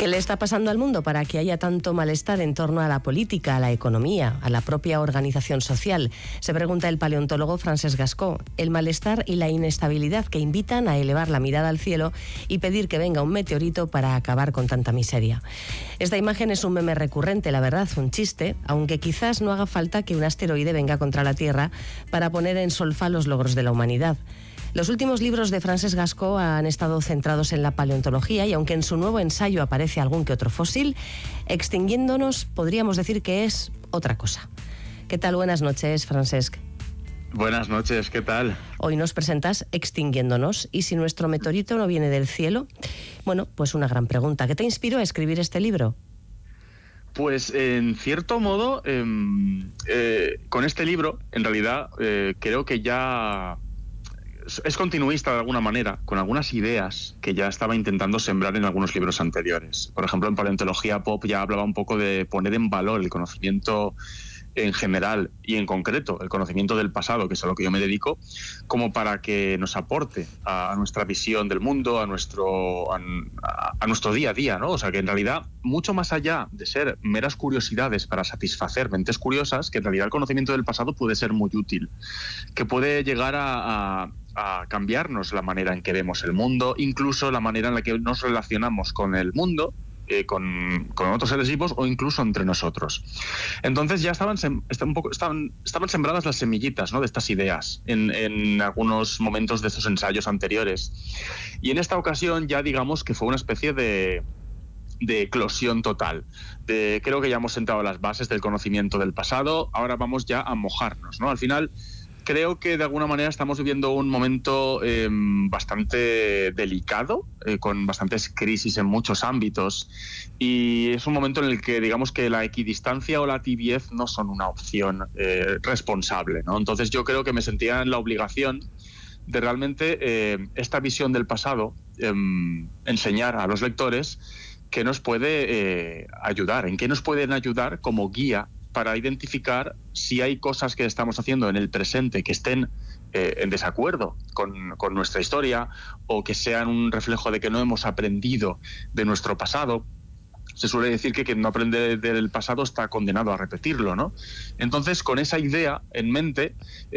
¿Qué le está pasando al mundo para que haya tanto malestar en torno a la política, a la economía, a la propia organización social? Se pregunta el paleontólogo Francesc Gascó. El malestar y la inestabilidad que invitan a elevar la mirada al cielo y pedir que venga un meteorito para acabar con tanta miseria. Esta imagen es un meme recurrente, la verdad, un chiste, aunque quizás no haga falta que un asteroide venga contra la Tierra para poner en solfa los logros de la humanidad. Los últimos libros de Francesc Gascó han estado centrados en la paleontología y aunque en su nuevo ensayo aparece algún que otro fósil, extinguiéndonos podríamos decir que es otra cosa. ¿Qué tal? Buenas noches, Francesc. Buenas noches, ¿qué tal? Hoy nos presentas Extinguiéndonos, y si nuestro meteorito no viene del cielo. Bueno, pues una gran pregunta. ¿Qué te inspiró a escribir este libro? Pues en cierto modo, con este libro, en realidad, creo que ya es continuista de alguna manera, con algunas ideas que ya estaba intentando sembrar en algunos libros anteriores. Por ejemplo, en Paleontología Pop ya hablaba un poco de poner en valor el conocimiento en general y en concreto el conocimiento del pasado, que es a lo que yo me dedico, como para que nos aporte a nuestra visión del mundo, a nuestro día a día, ¿no? O sea, que en realidad, mucho más allá de ser meras curiosidades para satisfacer mentes curiosas, que en realidad el conocimiento del pasado puede ser muy útil, que puede llegar a cambiarnos la manera en que vemos el mundo, incluso la manera en la que nos relacionamos con el mundo, con otros seres vivos o incluso entre nosotros. Entonces ya estaban sembradas las semillitas, ¿no?, de estas ideas en algunos momentos de estos ensayos anteriores. Y en esta ocasión ya digamos que fue una especie de eclosión total. Creo que ya hemos sentado las bases del conocimiento del pasado, ahora vamos ya a mojarnos, ¿no? Al final creo que de alguna manera estamos viviendo un momento bastante delicado, con bastantes crisis en muchos ámbitos, y es un momento en el que digamos que la equidistancia o la tibiez no son una opción responsable, ¿no? Entonces yo creo que me sentía en la obligación de realmente esta visión del pasado, enseñar a los lectores qué nos puede ayudar, en qué nos pueden ayudar como guía para identificar si hay cosas que estamos haciendo en el presente que estén en desacuerdo con nuestra historia, o que sean un reflejo de que no hemos aprendido de nuestro pasado. Se suele decir que quien no aprende del pasado está condenado a repetirlo, ¿no? Entonces, con esa idea en mente,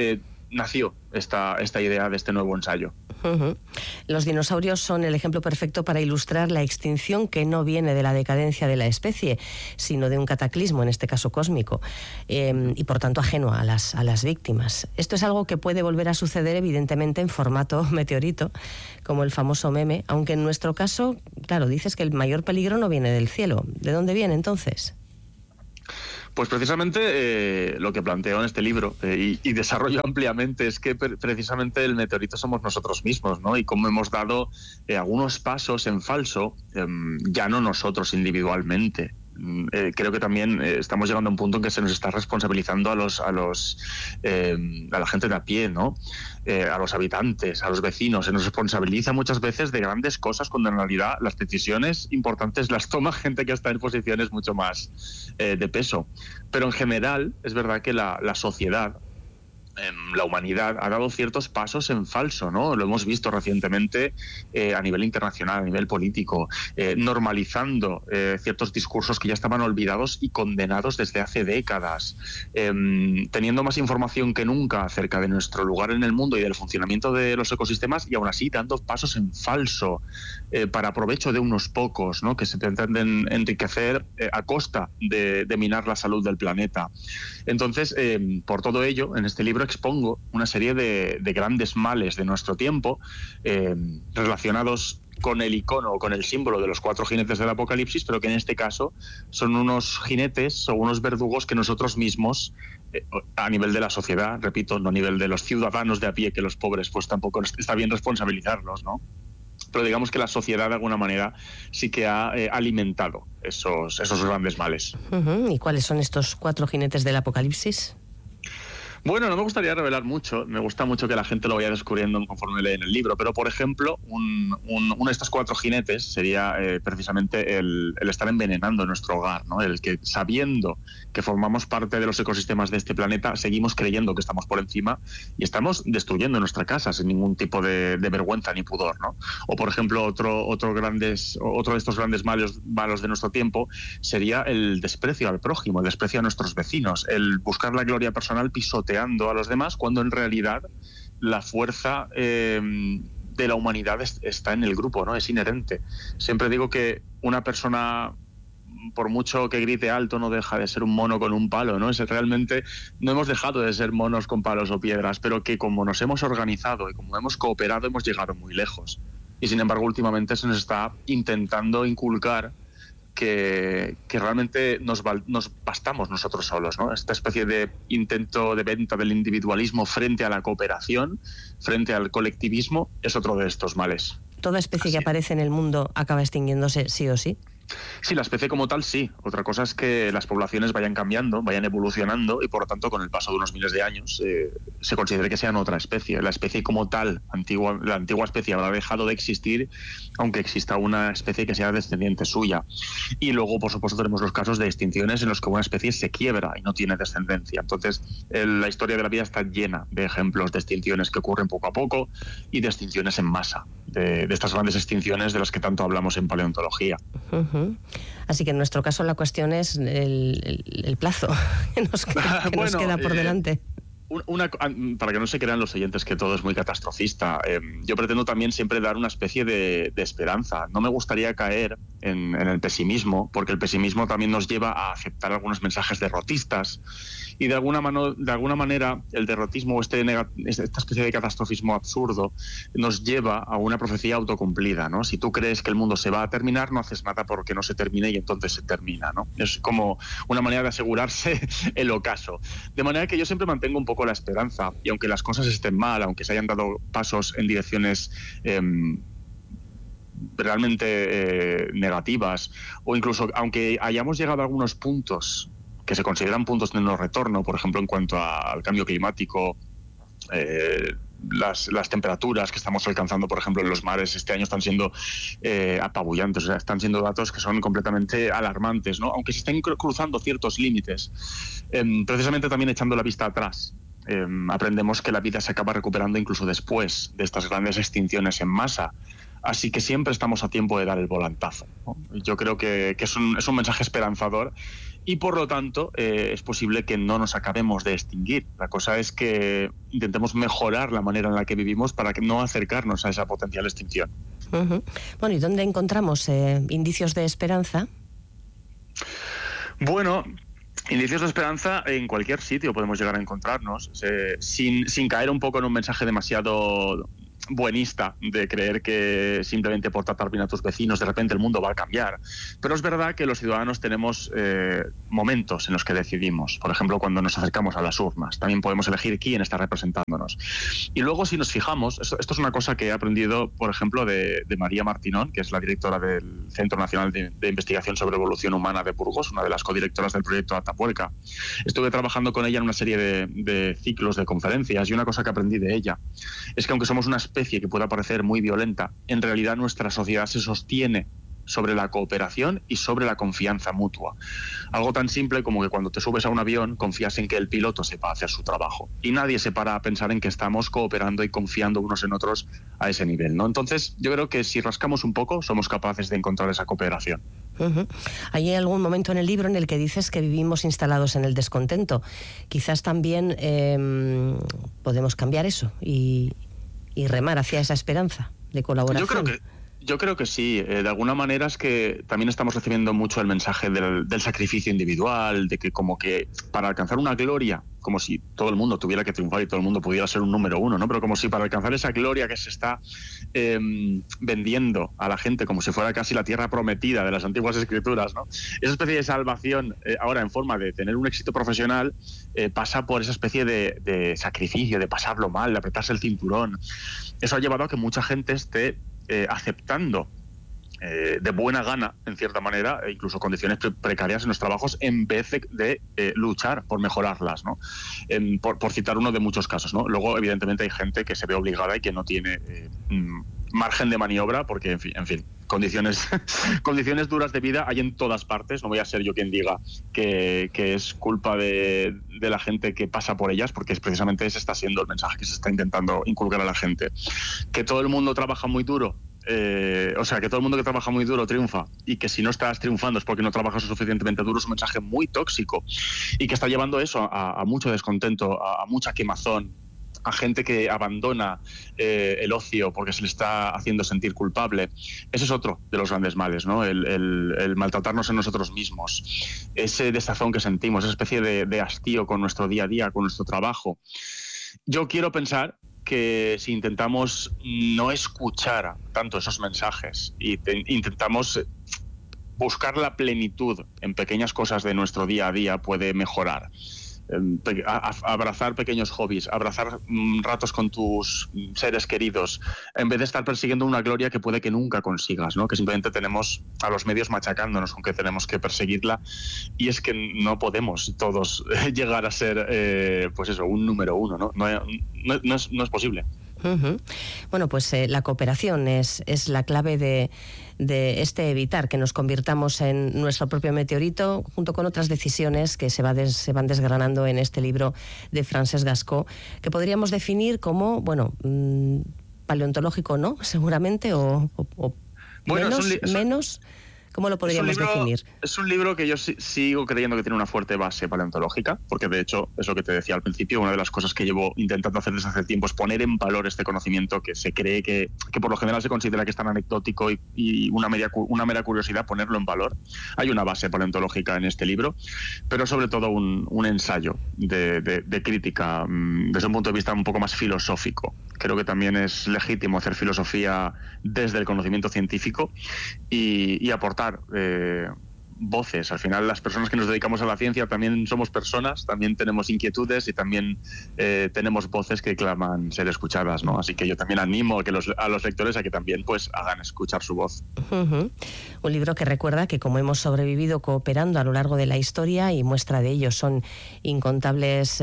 nació esta idea de este nuevo ensayo. Uh-huh. Los dinosaurios son el ejemplo perfecto para ilustrar la extinción que no viene de la decadencia de la especie, sino de un cataclismo, en este caso cósmico, y por tanto ajeno a las víctimas. Esto es algo que puede volver a suceder, evidentemente, en formato meteorito, como el famoso meme, aunque en nuestro caso, claro, dices que el mayor peligro no viene del cielo. ¿De dónde viene entonces? Pues precisamente lo que planteo en este libro y desarrollo ampliamente es que precisamente el meteorito somos nosotros mismos, ¿no? Y cómo hemos dado algunos pasos en falso, ya no nosotros individualmente. Creo que también estamos llegando a un punto en que se nos está responsabilizando a la gente de a pie, ¿no? A los habitantes, a los vecinos. Se nos responsabiliza muchas veces de grandes cosas cuando en realidad las decisiones importantes las toma gente que está en posiciones mucho más de peso. Pero en general es verdad que la sociedad, la humanidad, ha dado ciertos pasos en falso, ¿no? Lo hemos visto recientemente a nivel internacional, a nivel político, normalizando ciertos discursos que ya estaban olvidados y condenados desde hace décadas, teniendo más información que nunca acerca de nuestro lugar en el mundo y del funcionamiento de los ecosistemas, y aún así dando pasos en falso para provecho de unos pocos, ¿no?, que se pretenden enriquecer a costa de minar la salud del planeta. Entonces, por todo ello, en este libro expongo una serie de grandes males de nuestro tiempo, relacionados con el icono o con el símbolo de los 4 jinetes del Apocalipsis, pero que en este caso son unos jinetes o unos verdugos que nosotros mismos, a nivel de la sociedad, repito, no a nivel de los ciudadanos de a pie, que los pobres pues tampoco está bien responsabilizarlos, ¿no? Pero digamos que la sociedad de alguna manera sí que ha alimentado esos grandes males. Uh-huh. ¿Y cuáles son estos 4 jinetes del Apocalipsis? Bueno, no me gustaría revelar mucho, me gusta mucho que la gente lo vaya descubriendo conforme lee en el libro, pero por ejemplo, uno de estos 4 jinetes sería precisamente el estar envenenando nuestro hogar, ¿no? El que, sabiendo que formamos parte de los ecosistemas de este planeta, seguimos creyendo que estamos por encima y estamos destruyendo nuestra casa sin ningún tipo de vergüenza ni pudor, ¿no? O por ejemplo, otro de estos grandes malos de nuestro tiempo sería el desprecio al prójimo, el desprecio a nuestros vecinos, el buscar la gloria personal pisoteando a los demás, cuando en realidad la fuerza de la humanidad está en el grupo, ¿no? Es inherente. Siempre digo que una persona, por mucho que grite alto, no deja de ser un mono con un palo, ¿no? Realmente no hemos dejado de ser monos con palos o piedras, pero que como nos hemos organizado y como hemos cooperado, hemos llegado muy lejos. Y sin embargo, últimamente se nos está intentando inculcar que realmente nos bastamos nosotros solos, ¿no? Esta especie de intento de venta del individualismo frente a la cooperación, frente al colectivismo, es otro de estos males. ¿Toda especie que aparece en el mundo acaba extinguiéndose sí o sí? Sí, la especie como tal sí. Otra cosa es que las poblaciones vayan cambiando, vayan evolucionando y por lo tanto con el paso de unos miles de años se considere que sean otra especie. La especie como tal, la antigua especie habrá dejado de existir, aunque exista una especie que sea descendiente suya. Y luego, por supuesto, tenemos los casos de extinciones en los que una especie se quiebra y no tiene descendencia. Entonces, la historia de la vida está llena de ejemplos de extinciones que ocurren poco a poco y de extinciones en masa, de estas grandes extinciones de las que tanto hablamos en paleontología. Así que en nuestro caso la cuestión es el plazo que nos queda por delante. Para que no se crean los oyentes que todo es muy catastrofista, yo pretendo también siempre dar una especie de esperanza. No me gustaría caer en el pesimismo, porque el pesimismo también nos lleva a aceptar algunos mensajes derrotistas y de alguna manera el derrotismo, esta especie de catastrofismo absurdo, nos lleva a una profecía autocumplida, ¿no? Si tú crees que el mundo se va a terminar, no haces nada porque no se termine y entonces se termina, ¿no? Es como una manera de asegurarse el ocaso. De manera que yo siempre mantengo un poco la esperanza, y aunque las cosas estén mal, aunque se hayan dado pasos en direcciones realmente negativas, o incluso aunque hayamos llegado a algunos puntos que se consideran puntos de no retorno, por ejemplo en cuanto al cambio climático, las temperaturas que estamos alcanzando, por ejemplo, en los mares este año están siendo apabullantes, o sea, están siendo datos que son completamente alarmantes, ¿no? Aunque se estén cruzando ciertos límites, precisamente también echando la vista atrás. Aprendemos que la vida se acaba recuperando incluso después de estas grandes extinciones en masa. Así que siempre estamos a tiempo de dar el volantazo, ¿no? Yo creo que es un mensaje esperanzador y por lo tanto es posible que no nos acabemos de extinguir. La cosa es que intentemos mejorar la manera en la que vivimos para que no acercarnos a esa potencial extinción. Uh-huh. Bueno, ¿y dónde encontramos indicios de esperanza? Bueno, indicios de esperanza en cualquier sitio podemos llegar a encontrarnos, sin caer un poco en un mensaje demasiado buenista de creer que simplemente por tratar bien a tus vecinos de repente el mundo va a cambiar. Pero es verdad que los ciudadanos tenemos momentos en los que decidimos. Por ejemplo, cuando nos acercamos a las urnas, también podemos elegir quién está representándonos. Y luego, si nos fijamos, esto es una cosa que he aprendido, por ejemplo, de María Martinón, que es la directora del Centro Nacional de Investigación sobre Evolución Humana de Burgos, una de las codirectoras del proyecto Atapuerca. Estuve trabajando con ella en una serie de ciclos de conferencias y una cosa que aprendí de ella es que aunque somos una especie que pueda parecer muy violenta, en realidad nuestra sociedad se sostiene sobre la cooperación y sobre la confianza mutua. Algo tan simple como que cuando te subes a un avión confías en que el piloto sepa hacer su trabajo y nadie se para a pensar en que estamos cooperando y confiando unos en otros a ese nivel, ¿no? Entonces yo creo que si rascamos un poco somos capaces de encontrar esa cooperación. Uh-huh. Hay algún momento en el libro en el que dices que vivimos instalados en el descontento. Quizás también podemos cambiar eso y remar hacia esa esperanza de colaboración. Yo creo que sí. De alguna manera es que también estamos recibiendo mucho el mensaje del sacrificio individual, de que como que para alcanzar una gloria, como si todo el mundo tuviera que triunfar y todo el mundo pudiera ser un número uno, ¿no? Pero como si para alcanzar esa gloria que se está vendiendo a la gente como si fuera casi la tierra prometida de las antiguas escrituras, ¿no? Esa especie de salvación ahora en forma de tener un éxito profesional pasa por esa especie de sacrificio, de pasarlo mal, de apretarse el cinturón. Eso ha llevado a que mucha gente esté aceptando de buena gana, en cierta manera, e incluso condiciones precarias en los trabajos, en vez de luchar por mejorarlas, ¿no? Por citar uno de muchos casos, ¿no? Luego, evidentemente, hay gente que se ve obligada y que no tiene margen de maniobra, porque, en fin, condiciones duras de vida hay en todas partes. No voy a ser yo quien diga que es culpa de la gente que pasa por ellas, porque precisamente ese está siendo el mensaje que se está intentando inculcar a la gente. Que todo el mundo trabaja muy duro, que todo el mundo que trabaja muy duro triunfa, y que si no estás triunfando es porque no trabajas lo suficientemente duro, es un mensaje muy tóxico y que está llevando eso a mucho descontento, a mucha quemazón, a gente que abandona el ocio porque se le está haciendo sentir culpable. Ese es otro de los grandes males, ¿no? El maltratarnos en nosotros mismos, ese desazón que sentimos, esa especie de hastío con nuestro día a día, con nuestro trabajo. Yo quiero pensar que si intentamos no escuchar tanto esos mensajes y intentamos buscar la plenitud en pequeñas cosas de nuestro día a día, puede mejorar. Abrazar pequeños hobbies, abrazar ratos con tus seres queridos, en vez de estar persiguiendo una gloria que puede que nunca consigas, ¿no? Que simplemente tenemos a los medios machacándonos con que tenemos que perseguirla, y es que no podemos todos llegar a ser un número uno, ¿no? No es posible. Uh-huh. Bueno, pues la cooperación es la clave de evitar que nos convirtamos en nuestro propio meteorito, junto con otras decisiones que se van desgranando en este libro de Francesc Gascó, que podríamos definir como, paleontológico, ¿no? Seguramente, o menos. ¿Cómo lo podríamos definir? Es un libro que yo sigo creyendo que tiene una fuerte base paleontológica, porque de hecho, es lo que te decía al principio, una de las cosas que llevo intentando hacer desde hace tiempo es poner en valor este conocimiento que se cree que por lo general se considera que es tan anecdótico y una mera curiosidad, ponerlo en valor. Hay una base paleontológica en este libro, pero sobre todo un ensayo de crítica desde un punto de vista un poco más filosófico. Creo que también es legítimo hacer filosofía desde el conocimiento científico y aportar voces. Al final, las personas que nos dedicamos a la ciencia también somos personas, también tenemos inquietudes y también tenemos voces que claman ser escuchadas, ¿no? Así que yo también animo a los lectores a que también hagan escuchar su voz. Uh-huh. Un libro que recuerda que como hemos sobrevivido cooperando a lo largo de la historia, y muestra de ello son incontables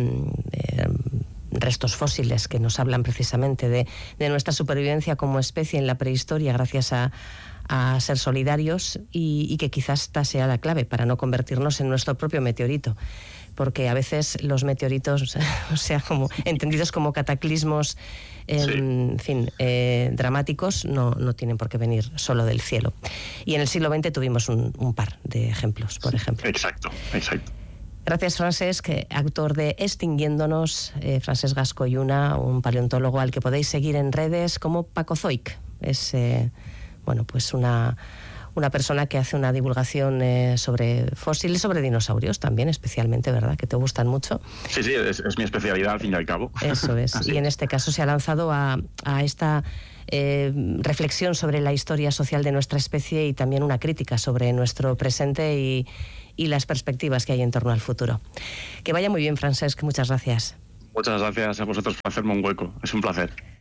restos fósiles que nos hablan precisamente de nuestra supervivencia como especie en la prehistoria, gracias a ser solidarios, y que quizás esta sea la clave para no convertirnos en nuestro propio meteorito, porque a veces los meteoritos, como entendidos como cataclismos, dramáticos, no tienen por qué venir solo del cielo. Y en el siglo XX tuvimos un par de ejemplos, por ejemplo. Exacto. Gracias, Francesc, autor de Extinguiéndonos, Francesc Gascó i Una, un paleontólogo al que podéis seguir en redes como Pacozoic. Es una persona que hace una divulgación sobre fósiles, sobre dinosaurios también, especialmente, ¿verdad? Que te gustan mucho. Sí, es mi especialidad, al fin y al cabo. Eso es. Y en este caso se ha lanzado a esta reflexión sobre la historia social de nuestra especie, y también una crítica sobre nuestro presente y las perspectivas que hay en torno al futuro. Que vaya muy bien, Francesc, muchas gracias. Muchas gracias a vosotros por hacerme un hueco, es un placer.